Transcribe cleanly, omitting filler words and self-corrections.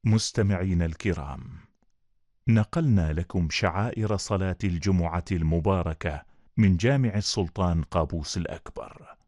مستمعين الكرام، نقلنا لكم شعائر صلاة الجمعة المباركة من جامع السلطان قابوس الأكبر.